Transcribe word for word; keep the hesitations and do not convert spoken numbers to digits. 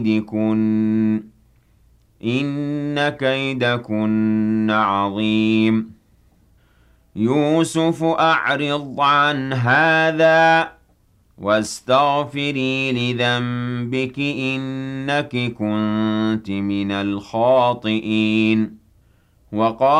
كَيْدِكُنَّ إِنَّ كَيْدَكُنَّ عَظِيمٌ يُوسُفُ أَعْرِضْ عَنْ هَٰذَا وَاسْتَغْفِرِي لِذَنبِكِ إِنَّكِ كُنتِ مِنَ الْخَاطِئِينَ وَقَالَ